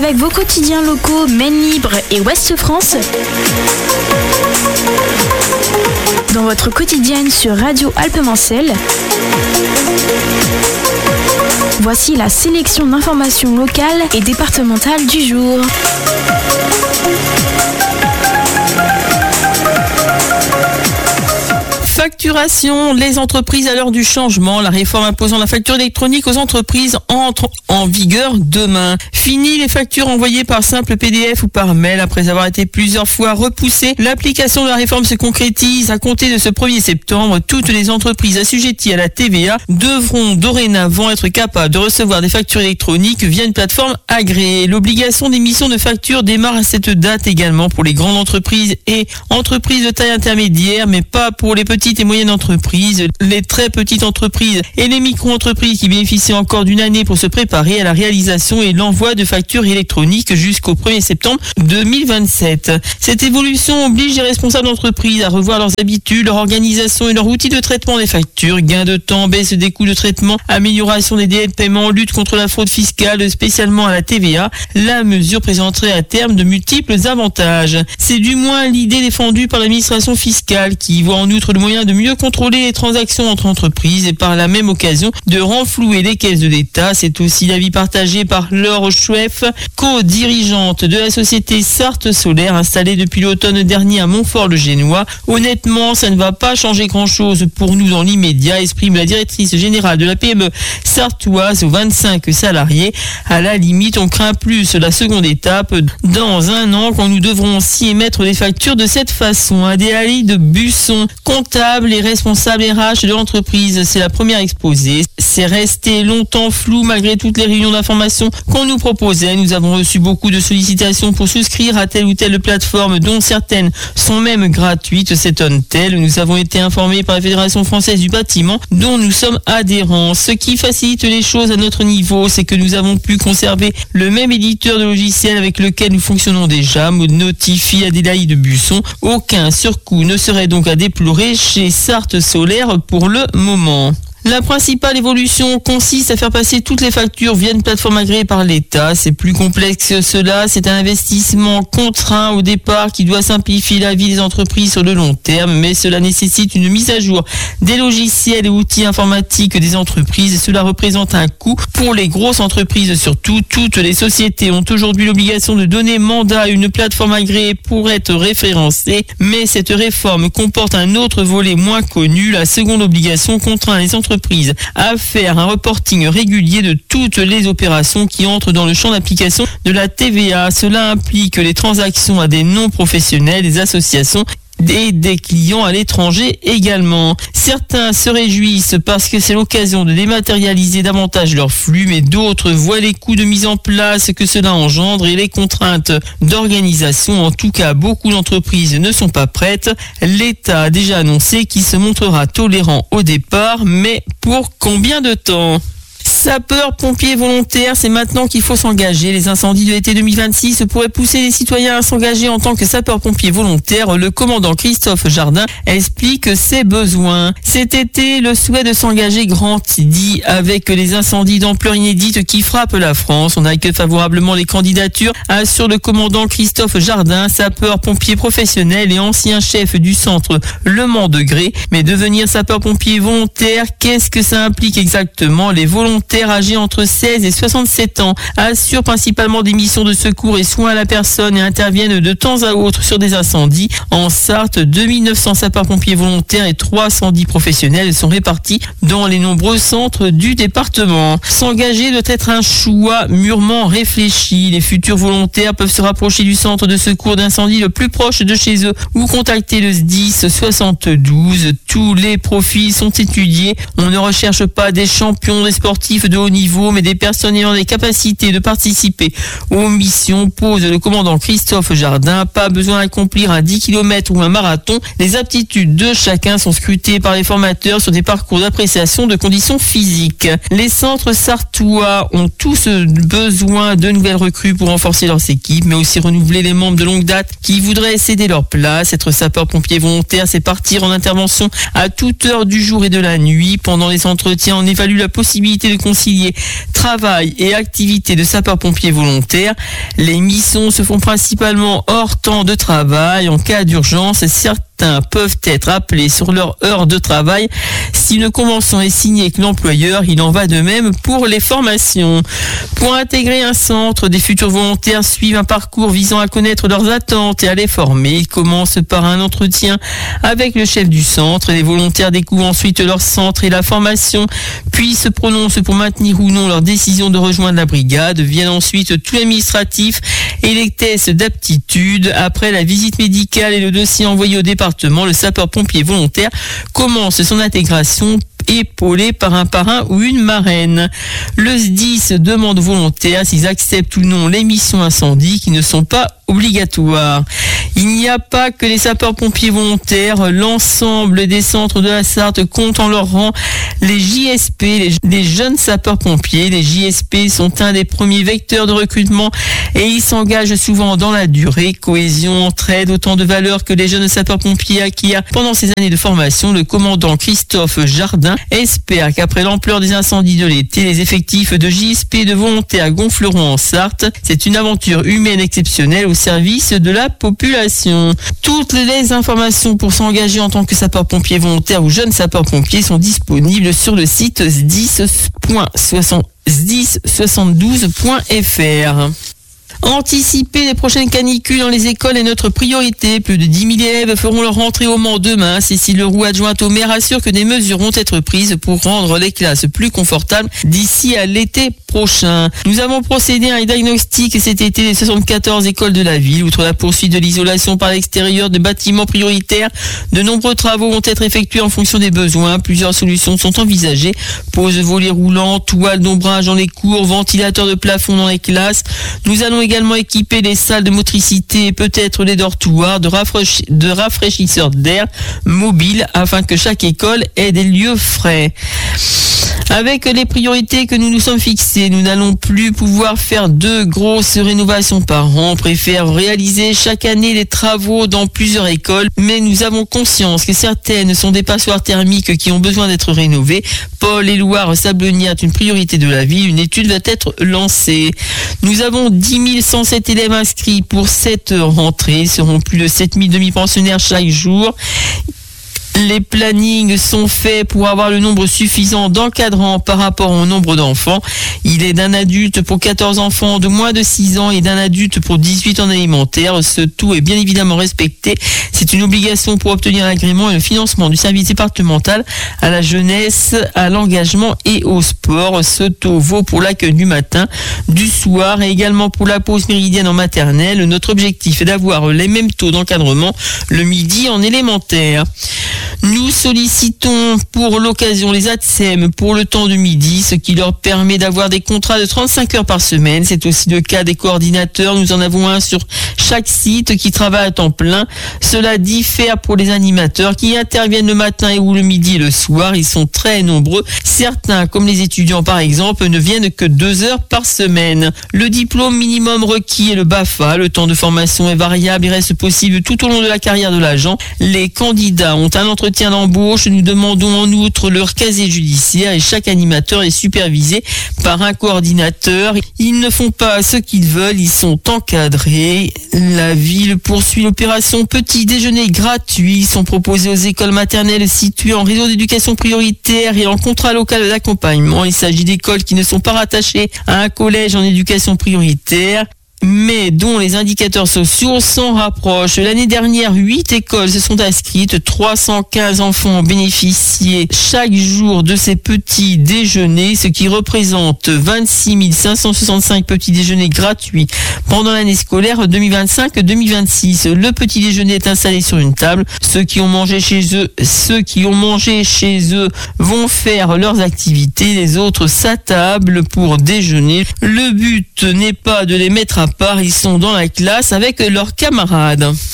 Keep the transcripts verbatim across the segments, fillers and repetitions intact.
Avec vos quotidiens locaux Maine Libre et Ouest France, dans votre quotidienne sur Radio Alpes-Mancelles, voici la sélection d'informations locales et départementales du jour. Facturation, les entreprises à l'heure du changement. La réforme imposant la facture électronique aux entreprises entre en vigueur demain. Fini les factures envoyées par simple P D F ou par mail. Après avoir été plusieurs fois repoussée, l'application de la réforme se concrétise. À compter de ce premier septembre, toutes les entreprises assujetties à la T V A devront dorénavant être capables de recevoir des factures électroniques via une plateforme agréée. L'obligation d'émission de factures démarre à cette date également pour les grandes entreprises et entreprises de taille intermédiaire, mais pas pour les petites et moyennes entreprises, les très petites entreprises et les micro-entreprises qui bénéficient encore d'une année pour se préparer à la réalisation et l'envoi de factures électroniques jusqu'au premier septembre deux mille vingt-sept. Cette évolution oblige les responsables d'entreprise à revoir leurs habitudes, leur organisation et leur outil de traitement des factures. Gain de temps, baisse des coûts de traitement, amélioration des délais de paiement, lutte contre la fraude fiscale, spécialement à la T V A. La mesure présenterait à terme de multiples avantages. C'est du moins l'idée défendue par l'administration fiscale qui voit en outre le moyen de mieux contrôler les transactions entre entreprises et par la même occasion de renflouer les caisses de l'État. C'est aussi l'avis partagé par Laure Schweff, co-dirigeante de la société Sarthe Solaire installée depuis l'automne dernier à Montfort-le-Génois. Honnêtement, ça ne va pas changer grand-chose pour nous dans l'immédiat, exprime la directrice générale de la P M E sartoise aux vingt-cinq salariés. À la limite, on craint plus la seconde étape dans un an quand nous devrons s'y émettre des factures de cette façon. Adélaïde Busson, comptable et responsable R H de l'entreprise, c'est la première exposée. C'est resté longtemps flou malgré toutes les réunions d'information qu'on nous proposait. Nous avons reçu beaucoup de sollicitations pour souscrire à telle ou telle plateforme dont certaines sont même gratuites, s'étonne-t-elle. Nous avons été informés par la Fédération française du bâtiment dont nous sommes adhérents. Ce qui facilite les choses à notre niveau, c'est que nous avons pu conserver le même éditeur de logiciel avec lequel nous fonctionnons déjà, notifie Adélaïde Busson. Aucun surcoût ne serait donc à déplorer chez Sarthe Solaire pour le moment. La principale évolution consiste à faire passer toutes les factures via une plateforme agréée par l'État. C'est plus complexe que cela. C'est un investissement contraint au départ qui doit simplifier la vie des entreprises sur le long terme, mais cela nécessite une mise à jour des logiciels et outils informatiques des entreprises. Cela représente un coût pour les grosses entreprises surtout. Toutes les sociétés ont aujourd'hui l'obligation de donner mandat à une plateforme agréée pour être référencée, mais cette réforme comporte un autre volet moins connu. La seconde obligation contraint les entreprises à faire un reporting régulier de toutes les opérations qui entrent dans le champ d'application de la T V A. Cela implique les transactions à des non-professionnels, des associations et des clients à l'étranger également. Certains se réjouissent parce que c'est l'occasion de dématérialiser davantage leurs flux, mais d'autres voient les coûts de mise en place que cela engendre et les contraintes d'organisation. En tout cas, beaucoup d'entreprises ne sont pas prêtes. L'État a déjà annoncé qu'il se montrera tolérant au départ, mais pour combien de temps ? Sapeurs-pompiers volontaires, c'est maintenant qu'il faut s'engager. Les incendies de l'été deux mille vingt-six pourraient pousser les citoyens à s'engager en tant que sapeurs-pompiers volontaires. Le commandant Christophe Jardin explique ses besoins. Cet été, le souhait de s'engager grandit avec les incendies d'ampleur inédite qui frappent la France. On accueille favorablement les candidatures, assure le commandant Christophe Jardin, sapeur-pompier professionnel et ancien chef du centre Le Mans Degré. Mais devenir sapeur-pompier volontaire, qu'est-ce que ça implique exactement ? Les volontaires âgés entre seize et soixante-sept ans assurent principalement des missions de secours et soins à la personne et interviennent de temps à autre sur des incendies. En Sarthe, deux mille neuf cents sapeurs-pompiers volontaires et trois cent dix professionnels sont répartis dans les nombreux centres du département. S'engager doit être un choix mûrement réfléchi. Les futurs volontaires peuvent se rapprocher du centre de secours d'incendie le plus proche de chez eux ou contacter le S D I S soixante-douze. Tous les profils sont étudiés. On ne recherche pas des champions, des sportifs de haut niveau, mais des personnes ayant des capacités de participer aux missions, pose le commandant Christophe Jardin. Pas besoin d'accomplir un dix kilomètres ou un marathon. Les aptitudes de chacun sont scrutées par les formateurs sur des parcours d'appréciation de conditions physiques. Les centres sartois ont tous besoin de nouvelles recrues pour renforcer leurs équipes, mais aussi renouveler les membres de longue date qui voudraient céder leur place. Être sapeur-pompier volontaire, c'est partir en intervention à toute heure du jour et de la nuit. Pendant les entretiens, on évalue la possibilité de concilier travail et activité de sapeur-pompier volontaire. Les missions se font principalement hors temps de travail. En cas d'urgence, certains peuvent être appelés sur leur heure de travail. Si une convention est signée avec l'employeur, il en va de même pour les formations. Pour intégrer un centre, des futurs volontaires suivent un parcours visant à connaître leurs attentes et à les former. Ils commencent par un entretien avec le chef du centre. Les volontaires découvrent ensuite leur centre et la formation, puis se prononcent pour maintenir ou non leur décision de rejoindre la brigade. Viennent ensuite tout l'administratif et les tests d'aptitude. Après la visite médicale et le dossier envoyé au département, le sapeur-pompier volontaire commence son intégration épaulé par un parrain ou une marraine. Le S D I S demande aux volontaires s'ils acceptent ou non les missions incendie qui ne sont pas obligatoires. Il n'y a pas que les sapeurs-pompiers volontaires. L'ensemble des centres de la Sarthe comptent en leur rang les J S P, les, les jeunes sapeurs-pompiers. Les J S P sont un des premiers vecteurs de recrutement et ils s'engagent souvent dans la durée. Cohésion, entraide, autant de valeurs que les jeunes sapeurs-pompiers acquièrent pendant ces années de formation. Le commandant Christophe Jardin espère qu'après l'ampleur des incendies de l'été, les effectifs de J S P de volontaires gonfleront en Sarthe. C'est une aventure humaine exceptionnelle au service de la population. Toutes les informations pour s'engager en tant que sapeur-pompier volontaire ou jeune sapeur-pompier sont disponibles sur le site s d i s point soixante-douze point f r. Anticiper les prochaines canicules dans les écoles est notre priorité. Plus de dix mille élèves feront leur rentrée au Mans demain. Cécile Leroux, adjointe au maire, assure que des mesures vont être prises pour rendre les classes plus confortables d'ici à l'été prochain. Nous avons procédé à un diagnostic cet été des soixante-quatorze écoles de la ville. Outre la poursuite de l'isolation par l'extérieur de bâtiments prioritaires, de nombreux travaux vont être effectués en fonction des besoins. Plusieurs solutions sont envisagées. Pose volets roulants, toiles d'ombrage dans les cours, ventilateurs de plafond dans les classes. Nous allons également équiper les salles de motricité et peut-être les dortoirs de, rafraîch- de rafraîchisseurs d'air mobiles afin que chaque école ait des lieux frais. Avec les priorités que nous nous sommes fixées, nous n'allons plus pouvoir faire deux grosses rénovations par an. On préfère réaliser chaque année des travaux dans plusieurs écoles, mais nous avons conscience que certaines sont des passoires thermiques qui ont besoin d'être rénovées. Paul et Loire Sablonnière est une priorité de la ville. Une étude va être lancée. Nous avons dix mille cent sept élèves inscrits pour cette rentrée. Ce seront plus de sept mille demi-pensionnaires chaque jour. Les plannings sont faits pour avoir le nombre suffisant d'encadrants par rapport au nombre d'enfants. Il est d'un adulte pour quatorze enfants de moins de six ans et d'un adulte pour dix-huit en alimentaire. Ce tout est bien évidemment respecté. C'est une obligation pour obtenir l'agrément et le financement du service départemental à la jeunesse, à l'engagement et au sport. Ce taux vaut pour l'accueil du matin, du soir et également pour la pause méridienne en maternelle. Notre objectif est d'avoir les mêmes taux d'encadrement le midi en élémentaire. Nous sollicitons pour l'occasion les A T S E M pour le temps du midi, ce qui leur permet d'avoir des contrats de trente-cinq heures par semaine. C'est aussi le cas des coordinateurs. Nous en avons un sur chaque site qui travaille à temps plein. Cela diffère pour les animateurs qui interviennent le matin et ou le midi et le soir. Ils sont très nombreux. Certains, comme les étudiants par exemple, ne viennent que deux heures par semaine. Le diplôme minimum requis est le B A F A. Le temps de formation est variable et reste possible tout au long de la carrière de l'agent. Les candidats ont un entretien d'embauche. Nous demandons en outre leur casier judiciaire et chaque animateur est supervisé par un coordinateur. Ils ne font pas ce qu'ils veulent, ils sont encadrés. La ville poursuit l'opération petit déjeuner gratuit. Ils sont proposés aux écoles maternelles situées en réseau d'éducation prioritaire et en contrat local d'accompagnement. Il s'agit d'écoles qui ne sont pas rattachées à un collège en éducation prioritaire, mais dont les indicateurs sociaux s'en rapprochent. L'année dernière, huit écoles se sont inscrites, trois cent quinze enfants ont bénéficié chaque jour de ces petits déjeuners, ce qui représente vingt-six mille cinq cent soixante-cinq petits déjeuners gratuits pendant l'année scolaire deux mille vingt-cinq deux mille vingt-six. Le petit déjeuner est installé sur une table. Ceux qui ont mangé chez eux, ceux qui ont mangé chez eux vont faire leurs activités, les autres s'attablent pour déjeuner. Le but n'est pas de les mettre à part, ils sont dans la classe avec leurs camarades.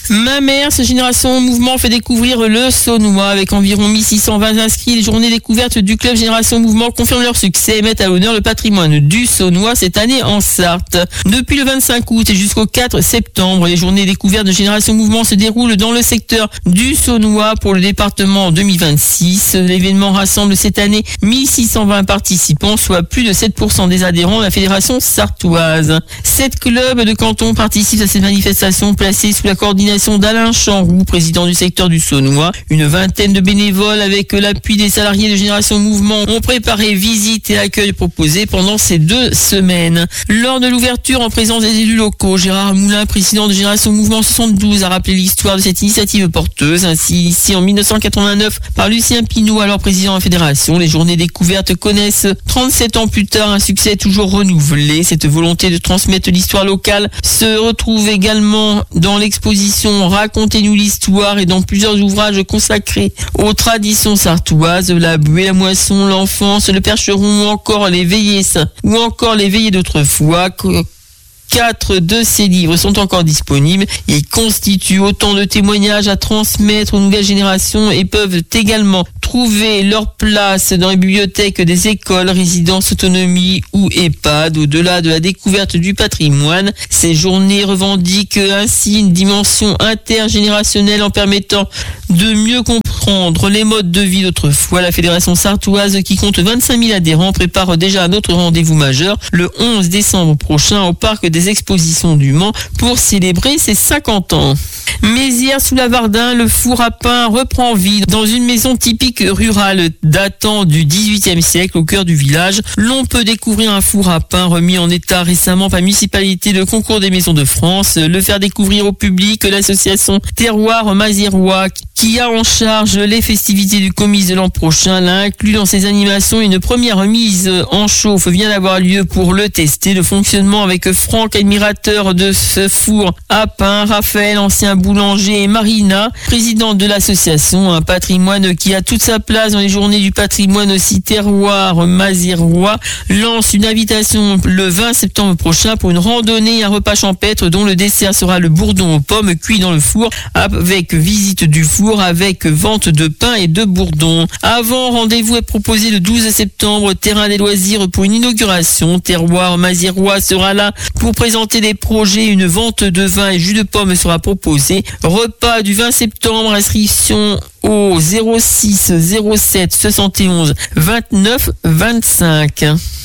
Mamers, Génération Mouvement fait découvrir le Saunois avec environ mille six cent vingt inscrits. Les journées découvertes du club Génération Mouvement confirment leur succès et mettent à l'honneur le patrimoine du Saunois cette année en Sarthe. Depuis le vingt-cinq août et jusqu'au quatre septembre, les journées découvertes de Génération Mouvement se déroulent dans le secteur du Saunois pour le département deux mille vingt-six. L'événement rassemble cette année mille six cent vingt participants, soit plus de sept pour cent des adhérents de la fédération sartoise. Sept clubs de canton participent à cette manifestation placée sous la coordination d'Alain Chanroux, président du secteur du Saunois. Une vingtaine de bénévoles avec l'appui des salariés de Génération Mouvement ont préparé visites et accueil proposés pendant ces deux semaines. Lors de l'ouverture en présence des élus locaux, Gérard Moulin, président de Génération Mouvement soixante-douze, a rappelé l'histoire de cette initiative porteuse, ainsi initiée en mille neuf cent quatre-vingt-neuf par Lucien Pinault, alors président de la fédération. Les journées découvertes connaissent trente-sept ans plus tard un succès toujours renouvelé. Cette volonté de transmettre l'histoire locale se retrouve également dans l'exposition Racontez-nous l'histoire et dans plusieurs ouvrages consacrés aux traditions sartoises, la buée, la moisson, l'enfance, le percheron ou encore les veillées, ou encore les veillées d'autrefois. Quatre de ces livres sont encore disponibles et constituent autant de témoignages à transmettre aux nouvelles générations et peuvent également trouver leur place dans les bibliothèques des écoles, résidences autonomie ou EHPAD. Au-delà de la découverte du patrimoine, ces journées revendiquent ainsi une dimension intergénérationnelle en permettant de mieux comprendre les modes de vie d'autrefois. La fédération sartoise, qui compte vingt-cinq mille adhérents, prépare déjà un autre rendez-vous majeur le onze décembre prochain au parc des expositions du Mans pour célébrer ses cinquante ans. Mézières sous la Vardin, le four à pain reprend vie dans une maison typique rurale datant du dix-huitième siècle au cœur du village. L'on peut découvrir un four à pain remis en état récemment par la municipalité de Concours des Maisons de France. Le faire découvrir au public l'association Terroir Mazérois, qui a en charge les festivités du Comice de l'an prochain, l'a inclus dans ses animations. Une première remise en chauffe vient d'avoir lieu pour le tester. Le fonctionnement avec Franck, admirateur de ce four à pain, Raphaël, ancien boulanger, et Marina, présidente de l'association, un patrimoine qui a toute sa place dans les journées du patrimoine aussi. Terroir Mazérois lance une invitation le vingt septembre prochain pour une randonnée et un repas champêtre dont le dessert sera le bourdon aux pommes cuit dans le four avec visite du four, avec vente de pain et de bourdon. Avant, rendez-vous est proposé le douze septembre, terrain des loisirs pour une inauguration. Terroir Mazérois sera là pour présenter des projets. Une vente de vin et jus de pomme sera proposée. Repas du vingt septembre, inscription au zéro six zéro sept soixante et onze vingt-neuf vingt-cinq.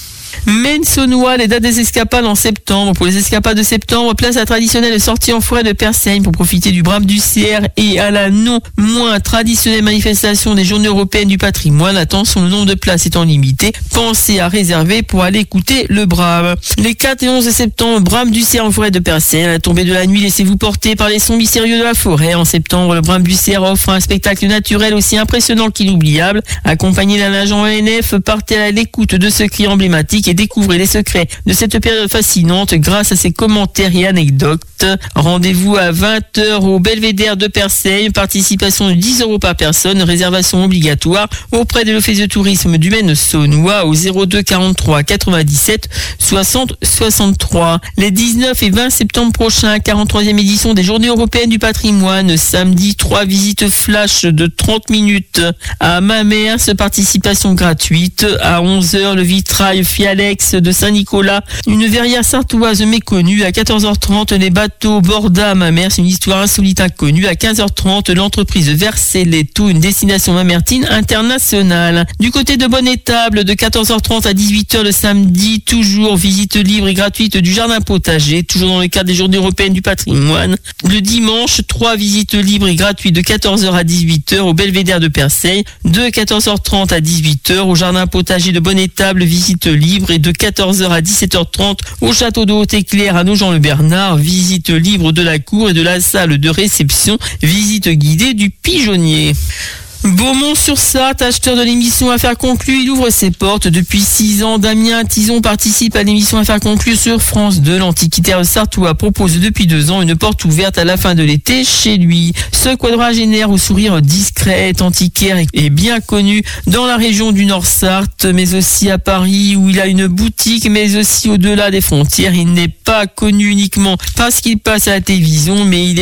Maine Saunois, les dates des escapades en septembre. Pour les escapades de septembre, place à la traditionnelle sortie en forêt de Persaigne pour profiter du brame du cerf et à la non moins traditionnelle manifestation des journées européennes du patrimoine. Attention, le nombre de places étant limité, pensez à réserver pour aller écouter le brame. Les quatre et onze septembre, brame du cerf en forêt de Persaigne. À la tombée de la nuit, laissez-vous porter par les sons mystérieux de la forêt. En septembre, le brame du cerf offre un spectacle naturel aussi impressionnant qu'inoubliable. Accompagné d'un agent O N F, partez à l'écoute de ce cri emblématique et découvrez les secrets de cette période fascinante grâce à ses commentaires et anecdotes. Rendez-vous à vingt heures au Belvédère de Persaigne. Participation de dix euros par personne. Réservation obligatoire auprès de l'Office de tourisme du Maine Saunois au zéro deux quarante-trois quatre-vingt-dix-sept soixante soixante-trois. Les dix-neuf et vingt septembre prochains, quarante-troisième édition des Journées européennes du patrimoine. Samedi, trois visites flash de trente minutes à Mamers. Participation gratuite. À onze heures, le vitrail Fialex de Saint-Nicolas. Une verrière sartoise méconnue. À quatorze heures trente, les bateaux Borda Mamers, une histoire insolite inconnue. À quinze heures trente, l'entreprise Verselletto, une destination mamertine internationale. Du côté de Bonne-Étable, de quatorze heures trente à dix-huit heures le samedi, toujours visite libre et gratuite du jardin potager, toujours dans le cadre des Journées européennes du patrimoine. Le dimanche, trois visites libres et gratuites de quatorze heures à dix-huit heures au Belvédère de Persaigne, de quatorze heures trente à dix-huit heures au jardin potager de Bonne-Étable, visite libre, et de quatorze heures à dix-sept heures trente au château de Haute-Éclair à Nogent-le-Bernard, visite libre de la cour et de la salle de réception, visite guidée du pigeonnier. Beaumont-sur-Sarthe, acheteur de l'émission Affaires conclues, il ouvre ses portes. Depuis six ans, Damien Tison participe à l'émission Affaires conclues sur France deux. L'antiquitaire sartois propose depuis deux ans une porte ouverte à la fin de l'été chez lui. Ce quadragénaire au sourire discret, antiquaire et bien connu dans la région du Nord-Sarthe, mais aussi à Paris où il a une boutique, mais aussi au-delà des frontières. Il n'est pas connu uniquement parce qu'il passe à la télévision, mais il est surtout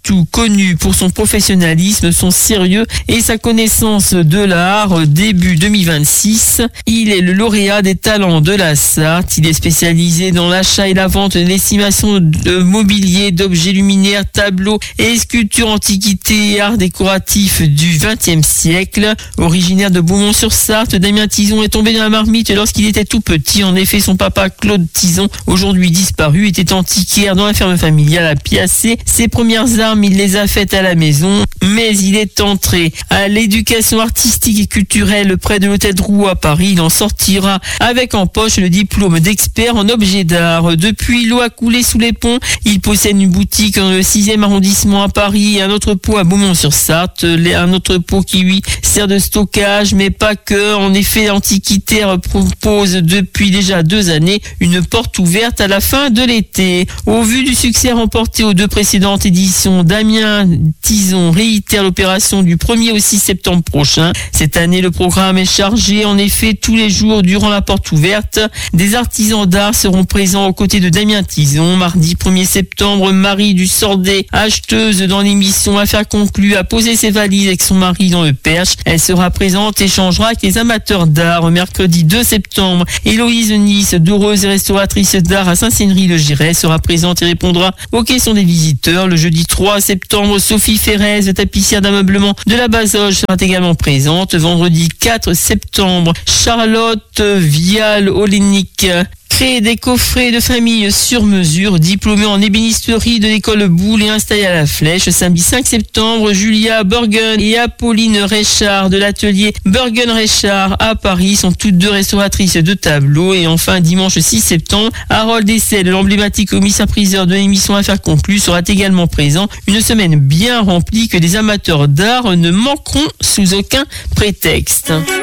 surtout connu pour son professionnalisme, son sérieux et sa connaissance de l'art. Début deux mille vingt-six, il est le lauréat des talents de la Sarthe. Il est spécialisé dans l'achat et la vente, l'estimation de mobilier, d'objets luminaires, tableaux et sculptures antiquités et arts décoratifs du vingtième siècle. Originaire de Beaumont-sur-Sarthe, Damien Tison est tombé dans la marmite lorsqu'il était tout petit. En effet, son papa Claude Tison, aujourd'hui disparu, était antiquaire dans la ferme familiale à Piacé. Ses premières armes, il les a faites à la maison, mais il est entré à l'éducation artistique et culturelle près de l'hôtel Drouot à Paris. Il en sortira avec en poche le diplôme d'expert en objets d'art. Depuis, l'eau a coulé sous les ponts. Il possède une boutique dans le sixième arrondissement à Paris et un entrepôt à Beaumont-sur-Sarthe. Un entrepôt qui lui sert de stockage, mais pas que. En effet, l'Antiquitaire propose depuis déjà deux années une porte ouverte à la fin de l'été. Au vu du succès remporté aux deux précédentes éditions, Damien Tison réitère l'opération du premier au six septembre prochain. Cette année, le programme est chargé. En effet, tous les jours durant la porte ouverte, des artisans d'art seront présents aux côtés de Damien Tison. Mardi premier septembre, Marie du Sordet, acheteuse dans l'émission Affaires conclues, a posé ses valises avec son mari dans le Perche. Elle sera présente et échangera avec les amateurs d'art. Mercredi deux septembre, Héloïse Nice, doureuse et restauratrice d'art à Saint-Cénery-le-Giret, sera présente et répondra aux questions des visiteurs. Le jeudi trois septembre, Sophie Ferrez, tapissière d'ameublement de la Bazoge, sera également présente. Vendredi quatre septembre, Charlotte Vial-Olénic crée des coffrets de famille sur mesure. Diplômée en ébénisterie de l'école Boulle et installée à la Flèche. Samedi cinq septembre, Julia Bergen et Apolline Réchard de l'atelier Bergen-Réchard à Paris sont toutes deux restauratrices de tableaux. Et enfin, dimanche six septembre, Harold Essel, l'emblématique commissaire-priseur de l'émission Affaires conclues, sera également présent. Une semaine bien remplie que les amateurs d'art ne manqueront sous aucun prétexte.